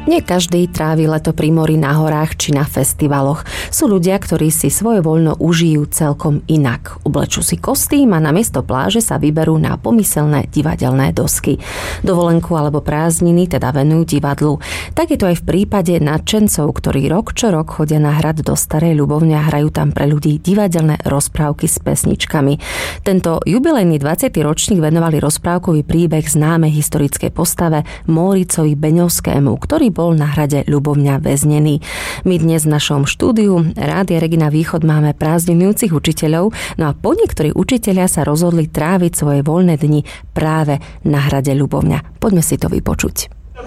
Nie každý trávi leto pri mori, na horách či na festivaloch. Sú ľudia, ktorí si svoje voľno užijú celkom inak. Oblečú si kostým a namiesto pláže sa vyberú na pomyselné divadelné dosky. Dovolenku alebo prázdniny teda venujú divadlu. Tak je to aj v prípade nadšencov, ktorí rok čo rok chodia na hrad do Starej Ľubovne a hrajú tam pre ľudí divadelné rozprávky s pesničkami. Tento jubilejný 20. ročník venovali rozprávkový príbeh známej historickej postave Móricovi Beňovskému, ktorý bol na hrade Ľubovňa väznený. My dnes v našom štúdiu Rádia Regina Východ máme prázdninujúcich učiteľov, no a po niektorí učitelia sa rozhodli tráviť svoje voľné dni práve na hrade Ľubovňa. Poďme si to vypočuť.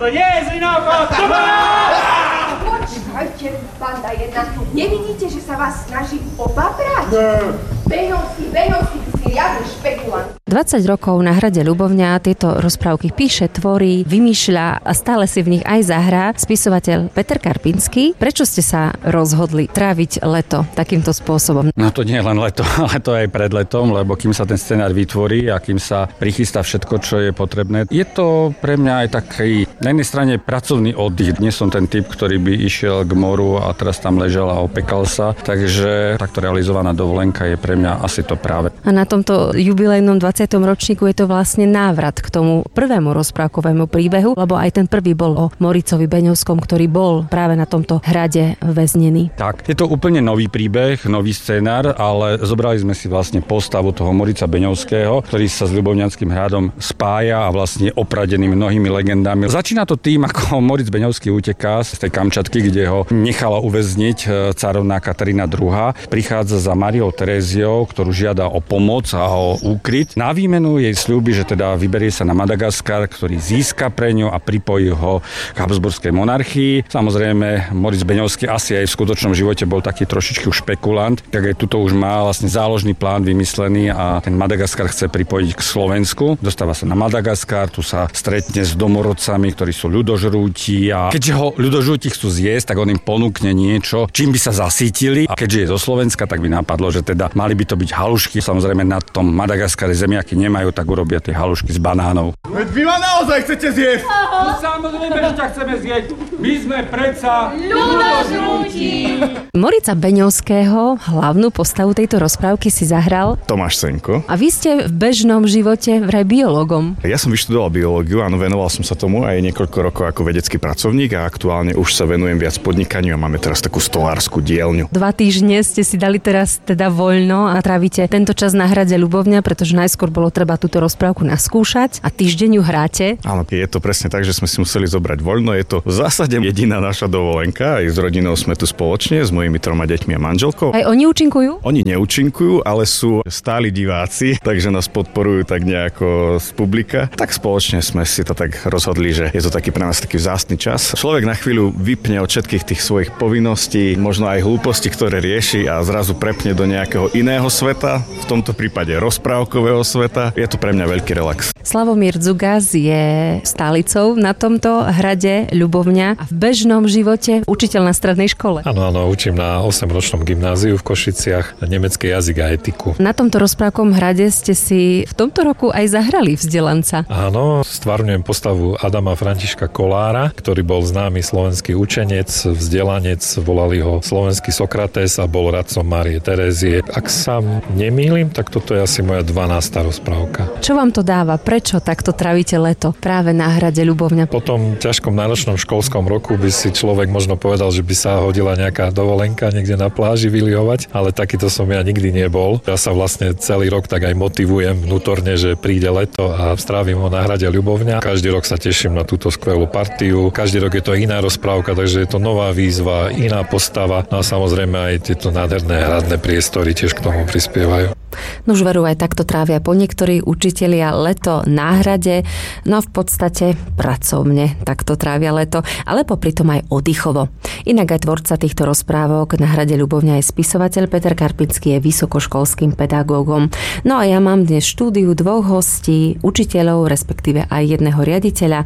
Počkajte, banda jedna, nevidíte, že sa vás snaží obabrať? Beňovský, si riadny špekulant. 20 rokov na hrade Ľubovňa tieto rozprávky píše, tvorí, vymýšľa a stále si v nich aj zahrá spisovateľ Peter Karpinský. Prečo ste sa rozhodli tráviť leto takýmto spôsobom? No to nie len leto, ale to aj pred letom, lebo kým sa ten scenár vytvorí a kým sa prichystá všetko, čo je potrebné, je to pre mňa aj taký na jednej strane pracovný oddych. Nie som ten typ, ktorý by išiel k moru a teraz tam ležal a opekal sa, takže takto realizovaná dovolenka je pre mňa asi to práve. A na tomto jubilejnom 20. ročníku je to vlastne návrat k tomu prvému rozprávkovému príbehu, lebo aj ten prvý bol o Móricovi Beňovskom, ktorý bol práve na tomto hrade väznený. Tak, je to úplne nový príbeh, nový scenár, ale zobrali sme si vlastne postavu toho Mórica Beňovského, ktorý sa s Ľubovňanským hradom spája a vlastne opradený mnohými legendami. Začína to tým, ako Móric Beňovský uteká z tej Kamčatky, kde ho nechala uväzniť carovná Katarína II. Prichádza za Máriou Teréziou, ktorú žiada o pomoc a o úkryt. Na výmenu jej sľúbi, že teda vyberie sa na Madagaskar, ktorý získa pre ňu a pripojí ho k habsburskej monarchii. Samozrejme, Móric Beňovský asi aj v skutočnom živote bol taký trošičku špekulant, tak aj tuto už má vlastne záložný plán vymyslený a ten Madagaskar chce pripojiť k Slovensku. Dostáva sa na Madagaskar, tu sa stretne s domorodcami, ktorí sú ľudožrúti a keďže ho ľudožrúti chcú zjesť, tak on im ponúkne niečo, čím by sa zasítili. A keďže je zo Slovenska, tak by napadlo, že teda mali by to byť halušky. Samozrejme na tom Madagaskare zemiaky nemajú, tak urobia tie halušky z banánov. Veď vy ma naozaj chcete zjesť? No samozrejme, že ťa chceme zjesť. My sme predsa ľudožrúti. Mórica Beňovského, hlavnú postavu tejto rozprávky, si zahral Tomáš Senko. A vy ste v bežnom živote vraj biológom. Ja som vyštudoval biológiu, áno, venoval som sa tomu aj niekoľko rokov ako vedecký pracovník a aktuálne už sa venujem viac podnikaniu a máme teraz takú stolárskú dielňu. 2 týždne ste si dali teraz teda voľno a trávite tento čas na hrade Ľubovňa, pretože najskôr bolo treba túto rozprávku naskúšať a týždeň ju hráte. Áno, je to presne tak, že sme si museli zobrať voľno. Je to v zásade jediná naša dovolenka. Aj s rodinou sme tu spoločne, s mojimi 3 deťmi a manželkou. Aj oni účinkujú? Oni neúčinkujú, ale sú stáli diváci, takže nás podporujú tak nejako z publika. Tak spoločne sme si to tak rozhodli, že je to taký pre nás taký vzácny čas. Človek na chvíľu vypne od všetkých tých svojich povinností, možno aj hlúposti, ktoré rieši a zrazu prepne do nejakého iného sveta, v tomto prípade rozprávkového sveta. Je to pre mňa veľký relax. Slavomír Dzugas je stálicou na tomto hrade Ľubovňa a v bežnom živote učiteľ na strednej škole. Áno, učím na 8-ročnom gymnáziu v Košiciach nemecký jazyk a etiku. Na tomto rozprávkovom hrade ste si v tomto roku aj zahrali vzdelanca. Áno, stvárňujem postavu Adama Františka Kolára, ktorý bol známy slovenský učenec, vzdelanec, volali ho slovenský Sokrates a bol radcom Márie Terézie. Ak sa nemýlim, tak toto je asi moja 12. rozprávka. Čo vám to dáva? Prečo takto trávite leto práve na hrade Ľubovňa? Po tom ťažkom náročnom školskom roku by si človek možno povedal, že by sa hodila nejaká dovolenka niekde na pláži vylihovať, ale takýto som ja nikdy nebol. Ja sa vlastne celý rok tak aj motivujem vnútorne, že príde leto a strávim ho na hrade Ľubovňa. Každý rok sa teším na túto skvelú partiu. Každý rok je to iná rozprávka, takže je to nová výzva, iná postava. No a samozrejme aj tieto nádherné hradné priestory tiež k tomu prispievajú. No už veru aj takto trávia po niektorí učitelia leto na hrade, no v podstate pracovne takto trávia leto, ale popri tom aj oddychovo. Inak aj tvorca týchto rozprávok na hrade Ľubovňa je spisovateľ Peter Karpinský, je vysokoškolským pedagógom. No a ja mám dnes v štúdiu 2 hostí, učiteľov, respektíve aj jedného riaditeľa,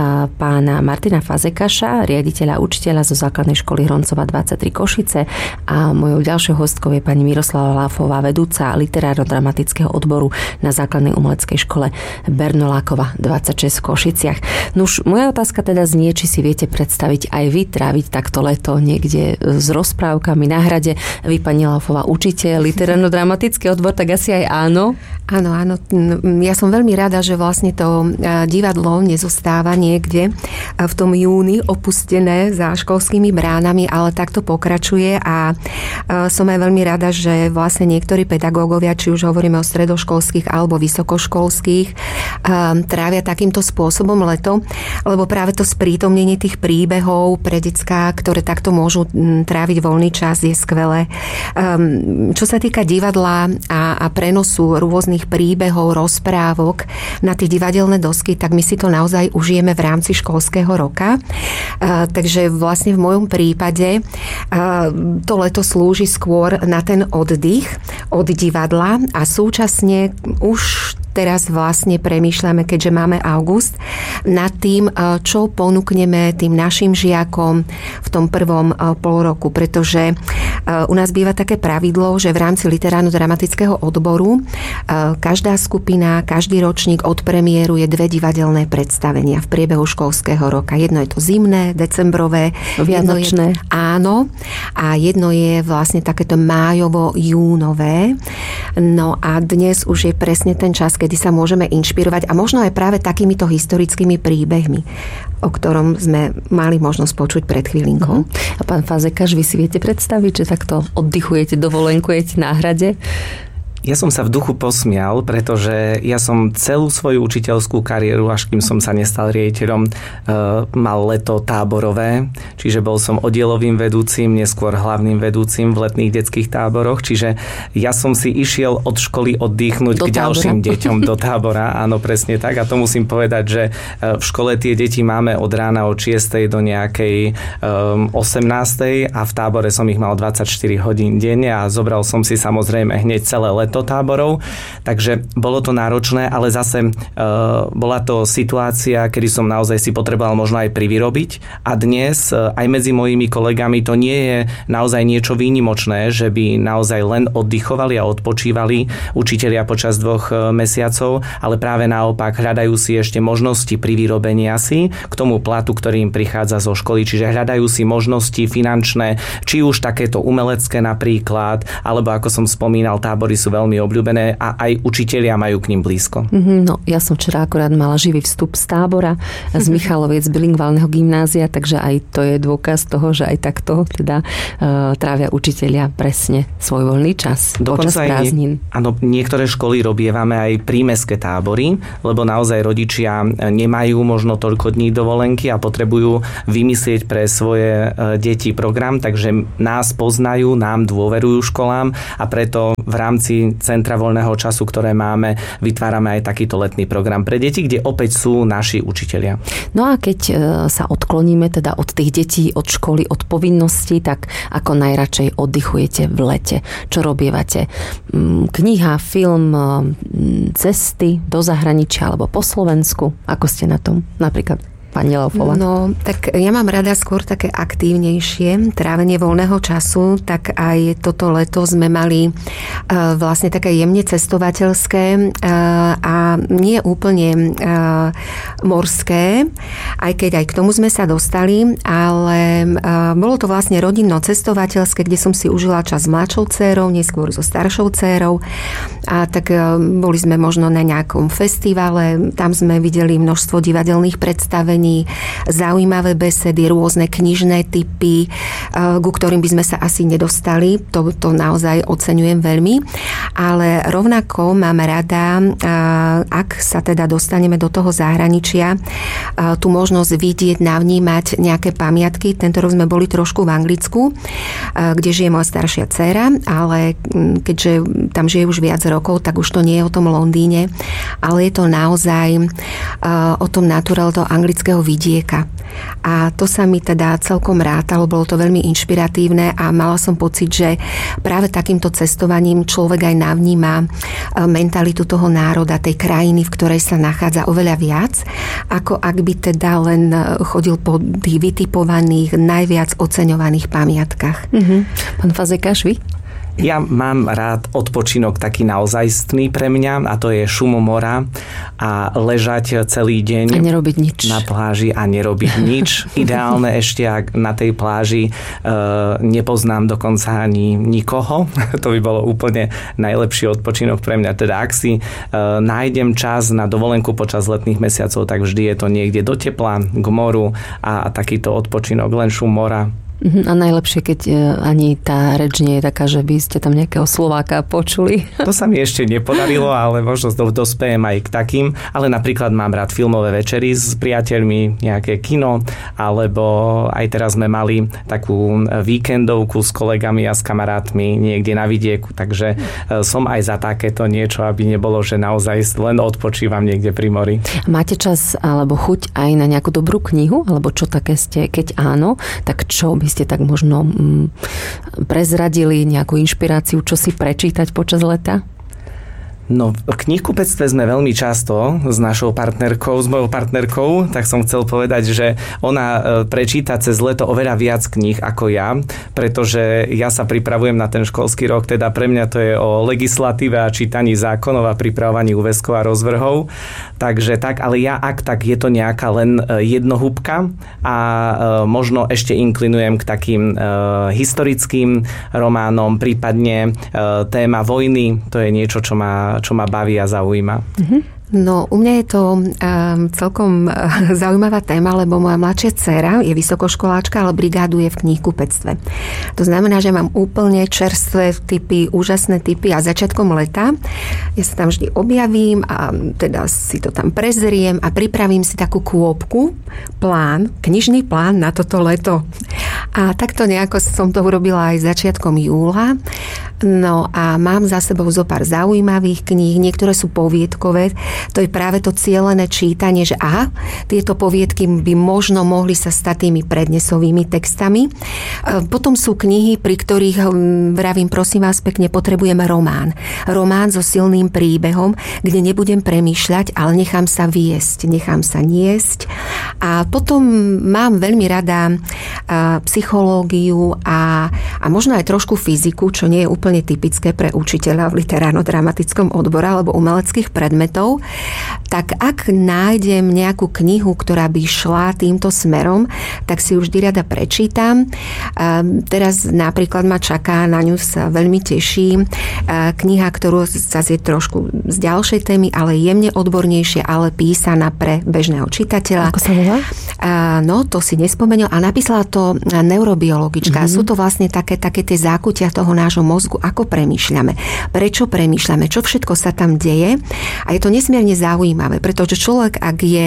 pána Martina Fazekaša, riaditeľa učiteľa zo základnej školy Hroncova 23 Košice a mojou ďalšou hostkou je pani Miroslava Láfová, vedúca literárneho literárno-dramatického odboru na základnej umeleckej škole Bernolákova 26 v Košiciach. Nuž, moja otázka teda znie, či si viete predstaviť aj vy tráviť takto leto niekde s rozprávkami na hrade. Vy, pani Laufová, učíte literárno-dramatický odbor, tak asi aj áno? Áno. Ja som veľmi rada, že vlastne to divadlo nezostáva niekde v tom júni opustené za školskými bránami, ale takto pokračuje a som aj veľmi rada, že vlastne niektorí pedagógovia, či už hovoríme o stredoškolských alebo vysokoškolských, trávia takýmto spôsobom leto, lebo práve to sprítomnenie tých príbehov pre decká, ktoré takto môžu tráviť voľný čas, je skvelé. Čo sa týka divadla a prenosu rôznych príbehov, rozprávok na tie divadelné dosky, tak my si to naozaj užijeme v rámci školského roka. Takže vlastne v mojom prípade to leto slúži skôr na ten oddych od divadla a súčasne už teraz vlastne premýšľame, keďže máme august, nad tým, čo ponúkneme tým našim žiakom v tom prvom polroku, pretože u nás býva také pravidlo, že v rámci literárno-dramatického odboru každá skupina, každý ročník odpremieruje 2 divadelné predstavenia v priebehu školského roka. Jedno je to zimné, decembrové, vianočné. Áno. A jedno je vlastne takéto májovo-júnové. No a dnes už je presne ten čas, kedy sa môžeme inšpirovať a možno aj práve takýmito historickými príbehmi, o ktorom sme mali možnosť počuť pred chvíľinkou. A pán Fazekáš, vy si viete predstaviť, že takto oddychujete, dovolenkujete na hrade? Ja som sa v duchu posmial, pretože ja som celú svoju učiteľskú kariéru, až kým som sa nestal riaditeľom, mal leto táborové, čiže bol som oddielovým vedúcim, neskôr hlavným vedúcim v letných detských táboroch, čiže ja som si išiel od školy oddychnúť k ďalším deťom do tábora, áno, presne tak, a to musím povedať, že v škole tie deti máme od rána od 6. do nejakej 18. a v tábore som ich mal 24 hodín denne a zobral som si samozrejme hneď celé leto táborov, takže bolo to náročné, ale zase bola to situácia, kedy som naozaj si potreboval možno aj privyrobiť a dnes aj medzi mojimi kolegami to nie je naozaj niečo výnimočné, že by naozaj len oddychovali a odpočívali učitelia počas 2 mesiacov, ale práve naopak hľadajú si ešte možnosti privyrobenia si k tomu platu, ktorý im prichádza zo školy, čiže hľadajú si možnosti finančné, či už takéto umelecké napríklad, alebo ako som spomínal, tábory sú veľmi obľúbené a aj učitelia majú k ním blízko. No, ja som včera akorát mala živý vstup z tábora z Michaloviec bilingválneho gymnázia, takže aj to je dôkaz toho, že aj takto teda trávia učitelia presne svoj voľný čas počas prázdnin. Áno, niektoré školy robievame aj prímestské tábory, lebo naozaj rodičia nemajú možno toľko dní dovolenky a potrebujú vymyslieť pre svoje deti program, takže nás poznajú, nám dôverujú školám a preto v rámci centra voľného času, ktoré máme, vytvárame aj takýto letný program pre deti, kde opäť sú naši učitelia. No a keď sa odkloníme teda od tých detí, od školy, od povinností, tak ako najradšej oddychujete v lete? Čo robievate? Kniha, film, cesty do zahraničia alebo po Slovensku? Ako ste na tom napríklad? Pani Laufová. No, tak ja mám rada skôr také aktívnejšie trávenie voľného času, tak aj toto leto sme mali vlastne také jemne cestovateľské a nie úplne morské, aj keď aj k tomu sme sa dostali, ale bolo to vlastne rodinno-cestovateľské, kde som si užila čas s mladšou dcérou, neskôr so staršou dcérou a tak boli sme možno na nejakom festivale, tam sme videli množstvo divadelných predstavení, zaujímavé besedy, rôzne knižné typy, ku ktorým by sme sa asi nedostali. To naozaj oceňujem veľmi. Ale rovnako mám rada, ak sa teda dostaneme do toho zahraničia, tú možnosť vidieť, navnímať nejaké pamiatky. Tento rok sme boli trošku v Anglicku, kde žije moja staršia dcéra, ale keďže tam žije už viac rokov, tak už to nie je o tom Londýne, ale je to naozaj o tom naturál toho anglického vidieka. A to sa mi teda celkom rátalo, bolo to veľmi inšpiratívne a mala som pocit, že práve takýmto cestovaním človek aj navníma mentalitu toho národa, tej krajiny, v ktorej sa nachádza oveľa viac, ako ak by teda len chodil po tých vytipovaných, najviac oceňovaných pamiatkách. Pán Fazekáš, vy? Ja mám rád odpočinok taký naozajstný pre mňa a to je šum mora a ležať celý deň a nerobiť nič na pláži a nerobiť nič. Ideálne ešte, ak na tej pláži nepoznám dokonca ani nikoho. To by bolo úplne najlepší odpočinok pre mňa. Teda ak si nájdem čas na dovolenku počas letných mesiacov, tak vždy je to niekde do tepla, k moru a takýto odpočinok, len šum mora. A najlepšie, keď ani tá reč nie je taká, že by ste tam nejakého Slováka počuli. To sa mi ešte nepodarilo, ale možno dospejem aj k takým. Ale napríklad mám rád filmové večery s priateľmi, nejaké kino, alebo aj teraz sme mali takú víkendovku s kolegami a s kamarátmi niekde na vidieku, takže som aj za takéto niečo, aby nebolo, že naozaj len odpočívam niekde pri mori. Máte čas alebo chuť aj na nejakú dobrú knihu? Alebo čo také ste? Keď áno, tak čo by ste tak možno prezradili, nejakú inšpiráciu, čo si prečítať počas leta? No, v knihkupectve sme veľmi často s našou partnerkou, s mojou partnerkou, tak som chcel povedať, že ona prečíta cez leto oveľa viac kníh ako ja, pretože ja sa pripravujem na ten školský rok, teda pre mňa to je o legislatíve a čítaní zákonov a pripravovaní úväzkov a rozvrhov. Takže tak, ale ja tak je to nejaká len jednohúbka a možno ešte inklinujem k takým historickým románom, prípadne téma vojny, to je niečo, čo ma baví a zaujíma. No, u mňa je to celkom zaujímavá téma, lebo moja mladšia dcéra je vysokoškoláčka, ale brigáduje v knihkupectve. To znamená, že mám úplne čerstvé tipy, úžasné tipy a začiatkom leta ja sa tam vždy objavím a teda si to tam prezriem a pripravím si takú kôpku, knižný plán na toto leto. A takto nejako som to urobila aj začiatkom júla. No a mám za sebou zo pár zaujímavých kníh, niektoré sú poviedkové. To je práve to cielené čítanie, že tieto poviedky by možno mohli sa stať tými prednesovými textami. Potom sú knihy, pri ktorých vravím, prosím vás pekne, potrebujeme román. Román so silným príbehom, kde nebudem premýšľať, ale nechám sa viesť, nechám sa niesť. A potom mám veľmi rada psychológiu a možno aj trošku fyziku, čo nie je úplne typické pre učiteľa v literárno-dramatickom odbore alebo umeleckých predmetov. Tak ak nájdem nejakú knihu, ktorá by šla týmto smerom, tak si ju vždy rada prečítam. Teraz napríklad ma čaká, na ňu sa veľmi teší, kniha, ktorú zase je trošku z ďalšej témy, ale jemne odbornejšia, ale písaná pre bežného čitateľa. Ako sa volá? No, to si nespomenul. A napísala to neurobiologička. Sú to vlastne také tie zákutia toho nášho mozgu, ako premýšľame. Prečo premýšľame? Čo všetko sa tam deje? A je to nesmierne zaujímavé, pretože človek,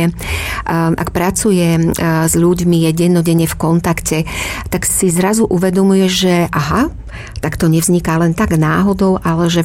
ak pracuje s ľuďmi, je dennodenne v kontakte, tak si zrazu uvedomuje, že tak to nevzniká len tak náhodou, ale že